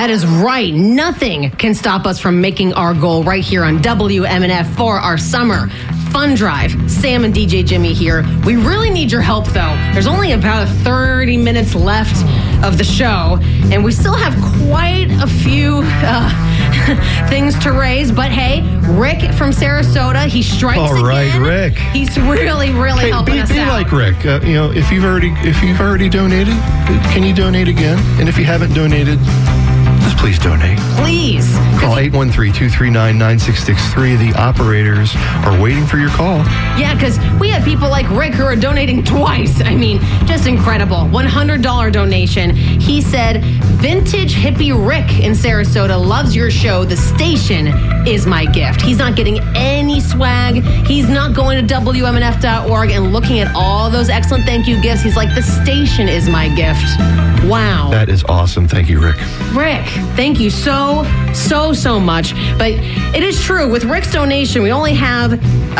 That is right. Nothing can stop us from making our goal right here on WMNF for our summer fun drive. Sam and DJ Jimmy here. We really need your help, though. There's only about 30 minutes left of the show, and we still have quite a few things to raise. But hey, Rick from Sarasota, he strikes again. All right, Rick. He's really helping us out. Be like Rick. If you've already donated, can you donate again? And if you haven't donated, just please donate. Please. Call 813-239-9663. The operators are waiting for your call. Yeah, because we have people like Rick who are donating twice. I mean, just incredible. $100 donation. He said, Vintage Hippie Rick in Sarasota loves your show. The station is my gift. He's not getting any swag. He's not going to WMNF.org and looking at all those excellent thank you gifts. He's like, the station is my gift. Wow. That is awesome. Thank you, Rick. Rick, thank you so much. But it is true, with Rick's donation, we only have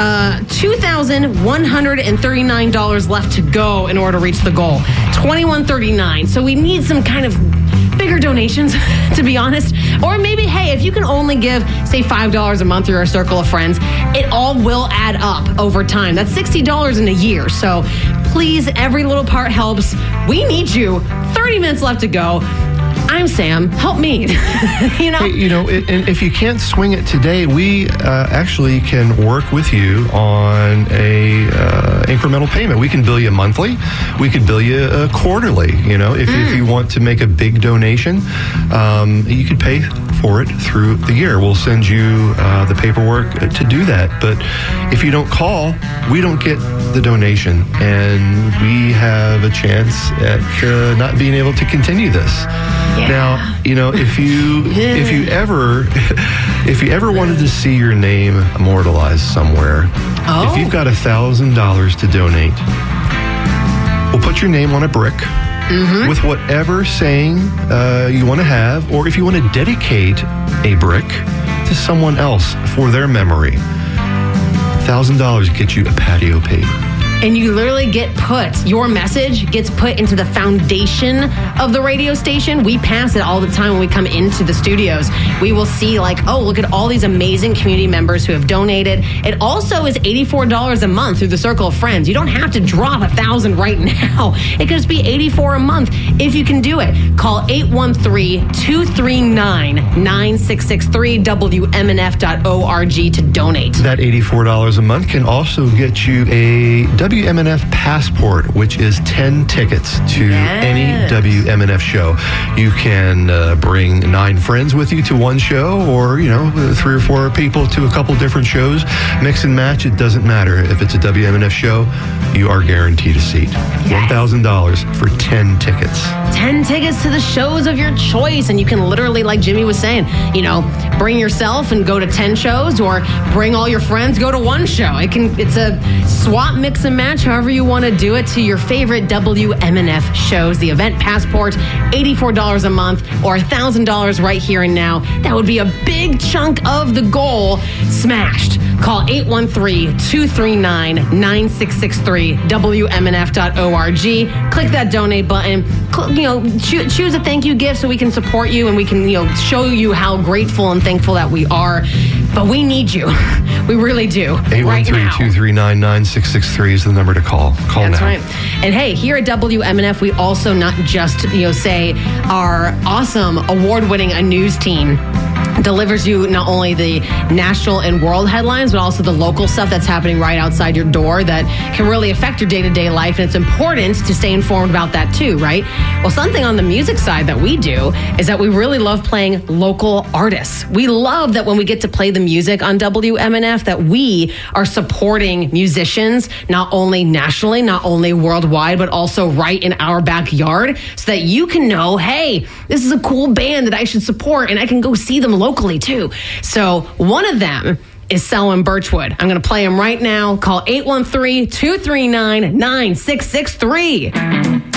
$2,139 left to go in order to reach the goal. $2,139. So we need some kind of bigger donations, to be honest. Or maybe, hey, if you can only give, say, $5 a month through our circle of friends, it all will add up over time. That's $60 in a year. So please, every little part helps. We need you. 30 minutes left to go. I'm Sam. Help me. And if you can't swing it today, we actually can work with you on a incremental payment. We can bill you monthly. We could bill you quarterly. If you want to make a big donation, you could pay for it through the year. We'll send you the paperwork to do that. But if you don't call, we don't get the donation, and we have a chance at not being able to continue this. Yeah. Now, if you ever wanted to see your name immortalized somewhere, if you've got $1,000 to donate, we'll put your name on a brick with whatever saying you want to have, or if you want to dedicate a brick to someone else for their memory, $1,000 gets you a patio paper. And you literally your message gets put into the foundation of the radio station. We pass it all the time when we come into the studios. We will see look at all these amazing community members who have donated. It also is $84 a month through the Circle of Friends. You don't have to drop $1,000 right now. It could just be $84 a month if you can do it. Call 813-239-9663, WMNF.org to donate. That $84 a month can also get you a WMNF passport, which is 10 tickets to any WMNF show. You can bring 9 friends with you to one show, or 3 or 4 people to a couple different shows. Mix and match, it doesn't matter. If it's a WMNF show, you are guaranteed a seat. Yes. $1,000 for 10 tickets. 10 tickets to the shows of your choice, and you can literally, like Jimmy was saying, bring yourself and go to 10 shows, or bring all your friends, go to one show. It's a swap, mix and match, however you want to do it, to your favorite WMNF shows. The event passport, $84 a month, or $1,000 right here and now. That would be a big chunk of the goal smashed. Call 813-239-9663, WMNF.org. Click that donate button. Choose a thank you gift so we can support you, and we can show you how grateful and thankful that we are. But we need you. We really do. 813-239-9663 is the number to call. Call That's now. Right. And hey, here at WMNF, we also not just, say our awesome award-winning news team delivers you not only the national and world headlines, but also the local stuff that's happening right outside your door that can really affect your day-to-day life. And it's important to stay informed about that too, right? Well, something on the music side that we do is that we really love playing local artists. We love that when we get to play the music on WMNF, that we are supporting musicians, not only nationally, not only worldwide, but also right in our backyard, so that you can know, hey, this is a cool band that I should support, and I can go see them locally too. So one of them is Selwyn Birchwood. I'm going to play him right now. Call 813-239-9663.